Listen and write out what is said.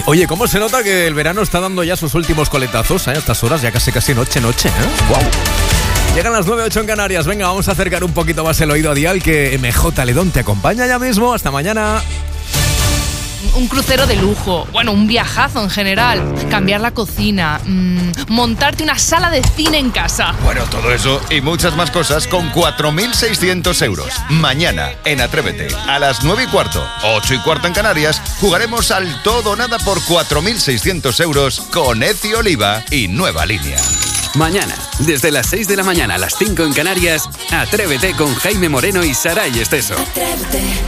Oye, ¿cómo se nota que el verano está dando ya sus últimos coletazos a estas horas? Ya casi noche, ¿eh? ¡Guau! Llegan las 9:08 en Canarias. Venga, vamos a acercar un poquito más el oído a Dial, que MJ Ledón te acompaña ya mismo. Hasta mañana. Un crucero de lujo, bueno, un viajazo en general, cambiar la cocina, montarte una sala de cine en casa. Bueno, todo eso y muchas más cosas con 4.600 euros. Mañana, en Atrévete, a las 9:15, 8:15 en Canarias, jugaremos al todo o nada por 4.600 euros con Eci Oliva y Nueva Línea. Mañana, desde las 6 de la mañana a las 5 en Canarias, Atrévete con Jaime Moreno y Saray Esteso. Atrévete.